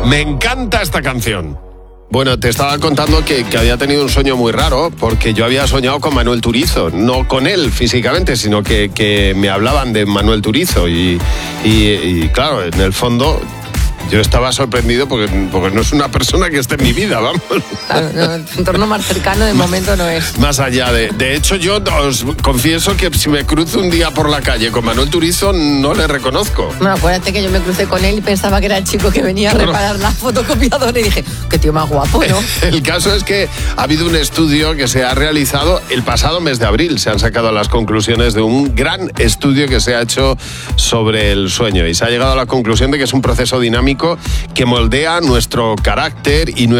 Me encanta esta canción. Bueno, te estaba contando que había tenido un sueño muy raro porque yo había soñado con Manuel Turizo, no con él físicamente, sino que me hablaban de Manuel Turizo y claro, en el fondo yo estaba sorprendido porque no es una persona que esté en mi vida, vamos. Claro, no, el entorno más cercano de momento no es. Más allá de hecho, yo os confieso que si me cruzo un día por la calle con Manuel Turizo, no le reconozco. Bueno, acuérdate que yo me crucé con él y pensaba que era el chico que venía a reparar la fotocopiadora y dije, qué tío más guapo, ¿no? El caso es que ha habido un estudio que se ha realizado el pasado mes de abril. Se han sacado las conclusiones de un gran estudio que se ha hecho sobre el sueño y se ha llegado a la conclusión de que es un proceso dinámico que moldea nuestro carácter y nuestra